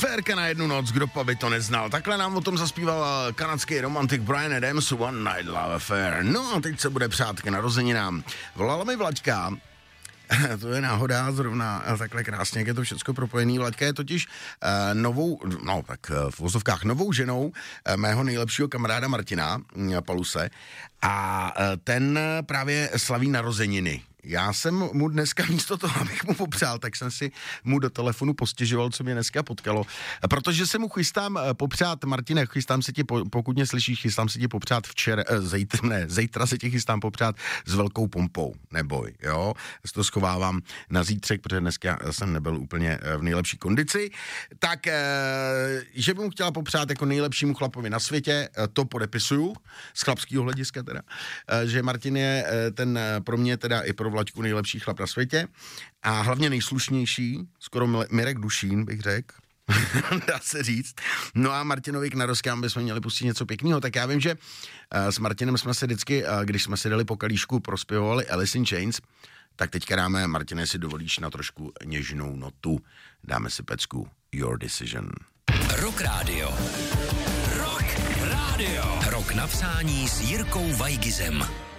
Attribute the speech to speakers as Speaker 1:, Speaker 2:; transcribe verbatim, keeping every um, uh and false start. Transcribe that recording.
Speaker 1: Aférka na jednu noc, kdo pa by to neznal. Takhle nám o tom zaspíval kanadský romantik Bryan Adams, One Night Love Affair. No a teď se bude přát k narozeninám. Volala mi Vlaďka, to je náhoda, zrovna takhle krásně, jak je to všecko propojený. Vlaďka je totiž uh, novou, no tak uh, v vozovkách novou ženou uh, mého nejlepšího kamaráda Martina uh, Paluse a uh, ten právě slaví narozeniny. Já jsem mu dneska místo toho, abych mu popřál, tak jsem si mu do telefonu postěžoval, co mě dneska potkalo. Protože se mu chystám popřát, Martine, chystám se ti, pokud mě slyšíš, chystám se ti popřát včera, zítra, ne, zítra se ti chystám popřát s velkou pompou, neboj, jo. Já to schovávám na zítřek, protože dneska jsem nebyl úplně v nejlepší kondici. Tak, že bych mu chtěla popřát jako nejlepšímu chlapovi na světě, to podepisuju, z chlapského hlediska teda, že Martin je ten pro mě teda i pro Vlaďku nejlepší chlap na světě a hlavně nejslušnější, skoro Mirek Dušín, bych řekl, dá se říct. No a Martinovi k narozkám bychom měli pustit něco pěkného, tak já vím, že uh, s Martinem jsme se vždycky, uh, když jsme si dali po kalíšku, prospěvovali Alice in Chains, tak teďka dáme, Martine, si dovolíš na trošku něžnou notu, dáme si pecku Your Decision.
Speaker 2: Rock Radio. Rock Radio. Rock napsání s Jirkou Vajgizem.